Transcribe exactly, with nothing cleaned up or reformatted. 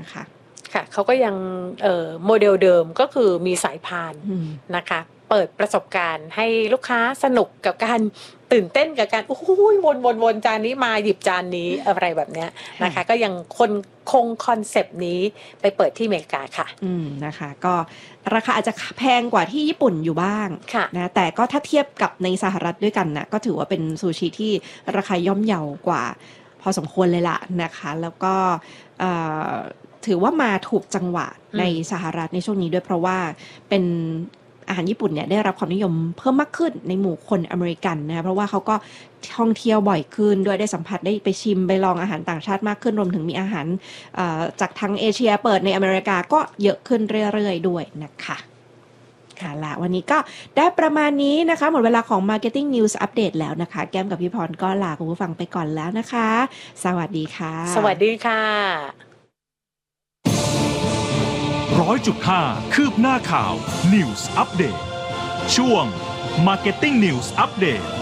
นะคะค่ะเขาก็ยังเอ่อโมเดลเดิมก็คือมีสายพานนะคะเปิดประสบการณ์ให้ลูกค้าสนุกกับการตื่นเต้นกับการโอ้ยวนวนวนจานนี้มาหยิบจานนี้อะไรแบบเนี้ยนะคะก็ยังคนคงคอนเซปต์นี้ไปเปิดที่อเมริกาค่ะอืมนะคะก็ราคาอาจจะแพงกว่าที่ญี่ปุ่นอยู่บ้างนะแต่ก็ถ้าเทียบกับในสหรัฐด้วยกันนะก็ถือว่าเป็นซูชิที่ราคาย่อมเยาวกว่าพอสมควรเลยล่ะนะคะแล้วก็ถือว่ามาถูกจังหวะในสหรัฐในช่วงนี้ด้วยเพราะว่าเป็นอาหารญี่ปุ่นเนี่ยได้รับความนิยมเพิ่มมากขึ้นในหมู่คนอเมริกันนะคะเพราะว่าเขาก็ท่องเที่ยวบ่อยขึ้นด้วยได้สัมผัสได้ไปชิมไปลองอาหารต่างชาติมากขึ้นรวมถึงมีอาหารจากทางเอเชียเปิดในอเมริกาก็เยอะขึ้นเรื่อยๆด้วยนะคะค่ะละวันนี้ก็ได้ประมาณนี้นะคะหมดเวลาของ Marketing News Update แล้วนะคะแก้มกับพี่พรก็ลาคุณผู้ฟังไปก่อนแล้วนะคะสวัสดีค่ะสวัสดีค่ะร้อยจุดห้าคืบหน้าข่าว News Update ช่วง Marketing News Update